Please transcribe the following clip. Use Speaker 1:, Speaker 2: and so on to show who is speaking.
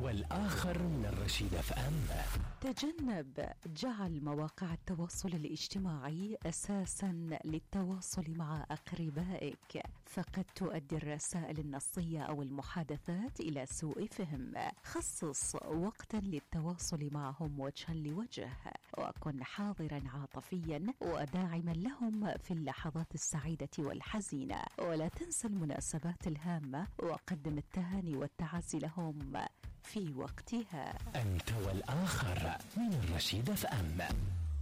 Speaker 1: والآخر من الرشيد FM.
Speaker 2: تجنب جعل مواقع التواصل الاجتماعي أساساً للتواصل مع أقربائك، فقد تؤدي الرسائل النصية أو المحادثات إلى سوء فهم. خصص وقتاً للتواصل معهم وجها لوجه، وكن حاضراً عاطفياً وداعماً لهم في اللحظات السعيدة والحزينة. ولا تنسى المناسبات الهامة، وقدم التهاني والتعازي لهم في وقتها.
Speaker 1: أنت والآخر من الرشيد FM.